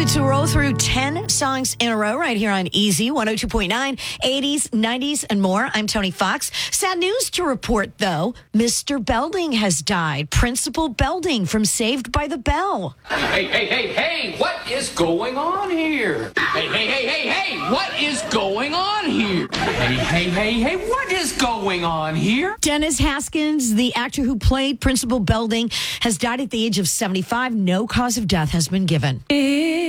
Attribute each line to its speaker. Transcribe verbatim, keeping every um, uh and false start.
Speaker 1: To roll through ten songs in a row right here on Easy one oh two point nine, eighties, nineties, and more. I'm Tony Fox. Sad news to report, though. Mister Belding has died. Principal Belding from Saved by the Bell.
Speaker 2: Hey, hey, hey, hey, what is going on here? Hey, hey, hey, hey, hey, what is going on here? Hey, hey, hey, hey, what is going on here?
Speaker 1: Dennis Haskins, the actor who played Principal Belding, has died at the age of seventy-five. No cause of death has been given.